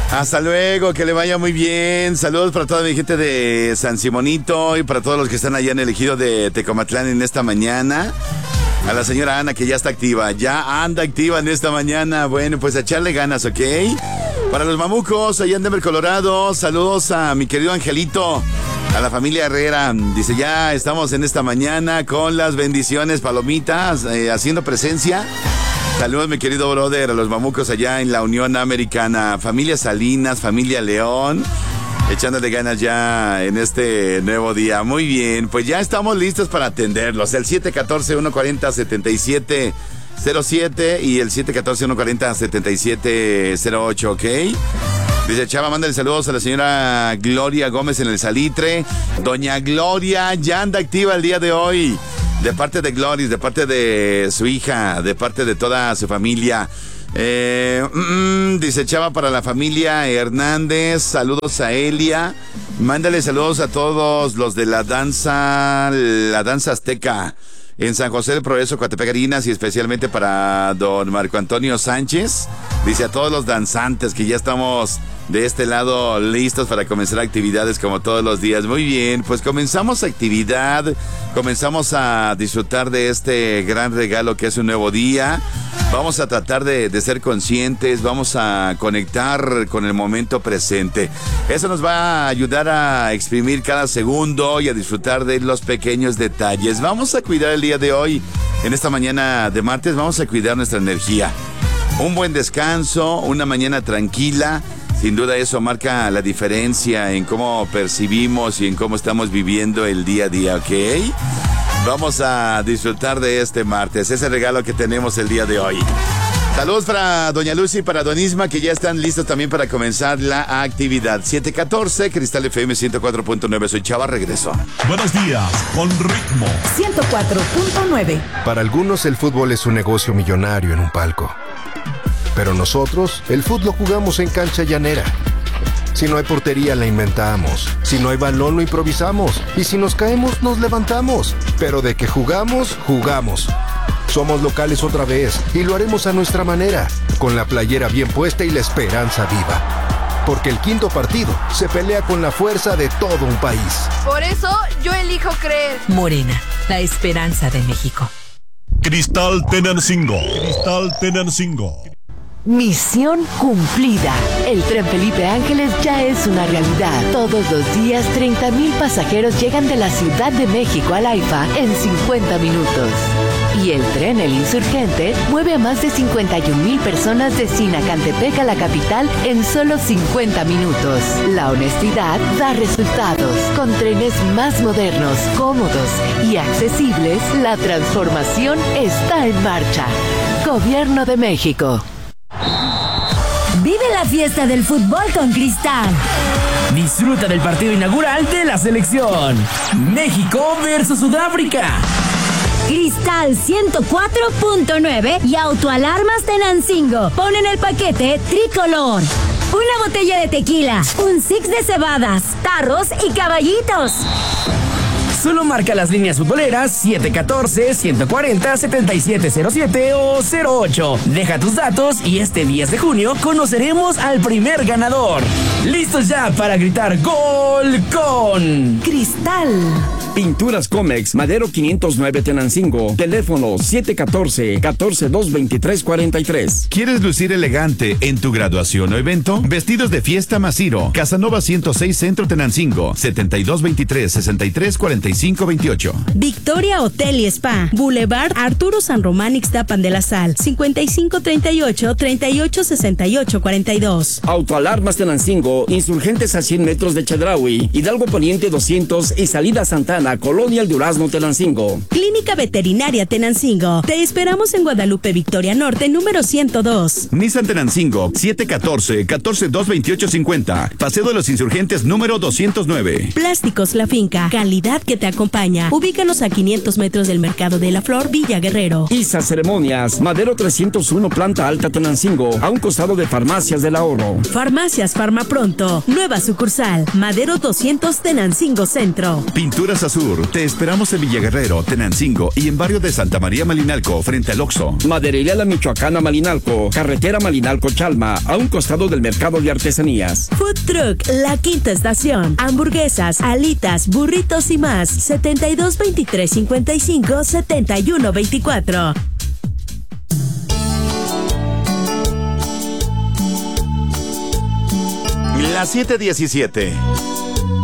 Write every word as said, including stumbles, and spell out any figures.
Hasta luego, que le vaya muy bien. Saludos para toda mi gente de San Simonito y para todos los que están allá en el ejido de Tecomatlán en esta mañana. A la señora Ana, que ya está activa, ya anda activa en esta mañana. Bueno, pues a echarle ganas, ¿ok? Para los mamucos allá en Denver, Colorado, saludos a mi querido Angelito, a la familia Herrera. Dice, ya estamos en esta mañana con las bendiciones, palomitas, eh, haciendo presencia. Saludos, mi querido brother, a los mamucos allá en la Unión Americana. Familia Salinas, familia León, echándole ganas ya en este nuevo día. Muy bien, pues ya estamos listos para atenderlos. El siete uno cuatro, uno cuatro cero, siete siete cero siete y el siete uno cuatro, uno cuatro cero, siete siete cero ocho, ¿ok? Dice Chava, mándale saludos a la señora Gloria Gómez en el Salitre. Doña Gloria ya anda activa el día de hoy. De parte de Gloris, de parte de su hija, de parte de toda su familia. Eh, mm, dice Chava, para la familia Hernández, saludos a Elia. Mándale saludos a todos los de la danza, la danza azteca en San José del Progreso, Coatepec, Arinas, y especialmente para don Marco Antonio Sánchez. Dice a todos los danzantes que ya estamos de este lado listos para comenzar actividades como todos los días. Muy bien, pues comenzamos actividad, comenzamos a disfrutar de este gran regalo que es un nuevo día. Vamos a tratar de, de ser conscientes, vamos a conectar con el momento presente. Eso nos va a ayudar a exprimir cada segundo y a disfrutar de los pequeños detalles. Vamos a cuidar el día de hoy, en esta mañana de martes, vamos a cuidar nuestra energía. Un buen descanso, una mañana tranquila. Sin duda eso marca la diferencia en cómo percibimos y en cómo estamos viviendo el día a día, ¿ok? Vamos a disfrutar de este martes, ese regalo que tenemos el día de hoy. Saludos para doña Lucy y para don Isma, que ya están listos también para comenzar la actividad. siete catorce, Cristal F M ciento cuatro punto nueve. Soy Chava, regreso. Buenos días, con ritmo. ciento cuatro punto nueve. Para algunos el fútbol es un negocio millonario en un palco. Pero nosotros, el fútbol lo jugamos en cancha llanera. Si no hay portería, la inventamos. Si no hay balón, lo improvisamos. Y si nos caemos, nos levantamos. Pero de que jugamos, jugamos. Somos locales otra vez y lo haremos a nuestra manera, con la playera bien puesta y la esperanza viva. Porque el quinto partido se pelea con la fuerza de todo un país. Por eso, yo elijo creer. Morena, la esperanza de México. Cristal Tenancingo. Cristal Tenancingo. Misión cumplida. El tren Felipe Ángeles ya es una realidad. Todos los días, treinta mil pasajeros llegan de la Ciudad de México al AIFA en cincuenta minutos. Y el tren El Insurgente mueve a más de cincuenta y un mil personas de Sinacantepec a la capital en solo cincuenta minutos. La honestidad da resultados. Con trenes más modernos, cómodos y accesibles, la transformación está en marcha. Gobierno de México. Vive la fiesta del fútbol con Cristal. Disfruta del partido inaugural de la selección. México versus Sudáfrica. Cristal ciento cuatro punto nueve y Autoalarmas Tenancingo ponen el paquete tricolor. Una botella de tequila, un six de cebadas, tarros y caballitos. Solo marca las líneas futboleras siete uno cuatro, uno cuatro cero, siete siete cero siete o cero ocho. Deja tus datos y este diez de junio conoceremos al primer ganador. ¡Listos ya para gritar gol con Cristal! Pinturas Comex, Madero quinientos nueve Tenancingo. Teléfono siete uno cuatro, uno cuatro dos, dos tres cuatro tres. ¿Quieres lucir elegante en tu graduación o evento? Vestidos de fiesta Masiro. Casanova ciento seis Centro Tenancingo. setenta y dos veintitrés, sesenta y tres cuarenta y cinco veintiocho. Victoria Hotel y Spa. Boulevard Arturo San Román Ixtapan de la Sal. cincuenta y cinco treinta y ocho, treinta y ocho sesenta y ocho cuarenta y dos. Autoalarmas Tenancingo. Insurgentes a cien metros de Chedraui. Hidalgo Poniente doscientos y Salida Santana. Colonia El Durazno Tenancingo. Clínica Veterinaria Tenancingo. Te esperamos en Guadalupe Victoria Norte, número ciento dos. Nissan Tenancingo, siete uno cuatro, uno cuatro dos, veintiocho cincuenta. Paseo de los Insurgentes, número doscientos nueve. Plásticos La Finca. Calidad que te acompaña. Ubícanos a quinientos metros del Mercado de la Flor, Villa Guerrero. Isa Ceremonias. Madero trescientos uno, Planta Alta Tenancingo. A un costado de Farmacias del Ahorro. Farmacias Farma Pronto. Nueva sucursal. Madero doscientos Tenancingo Centro. Pinturas Sur. Te esperamos en Villaguerrero, Tenancingo y en barrio de Santa María Malinalco, frente al Oxxo. Maderería La Michoacana Malinalco, carretera Malinalco-Chalma, a un costado del mercado de artesanías. Food Truck La Quinta Estación. Hamburguesas, alitas, burritos y más. setenta y dos veintitrés cincuenta y cinco setenta y uno veinticuatro. Las siete diecisiete.